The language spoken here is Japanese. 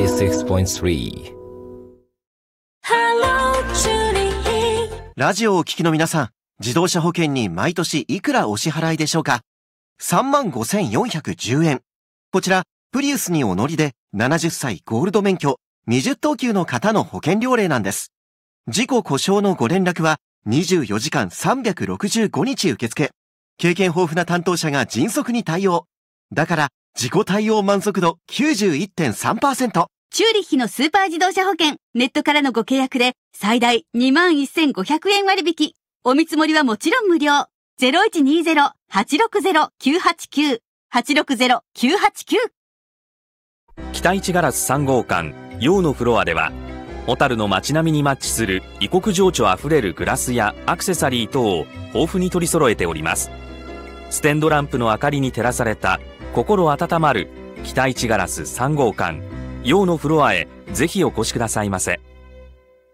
96.3 ラジオをお聞きの皆さん、自動車保険に毎年いくらお支払いでしょうか。35,410円。こちら、プリウスにお乗りで70歳ゴールド免許、20等級の方の保険料例なんです。事故故障のご連絡は24時間365日受付。経験豊富な担当者が迅速に対応。だから、自己対応満足度 91.3%。 チューリッヒのスーパー自動車保険、ネットからのご契約で最大 21,500 円割引。お見積もりはもちろん無料。0120-860-989 860-989。 北一ガラス3号館陽のフロアでは、小樽の街並みにマッチする異国情緒あふれるグラスやアクセサリー等を豊富に取り揃えております。ステンドランプの明かりに照らされた心温まる北一ガラス3号館陽のフロアへぜひお越しくださいませ。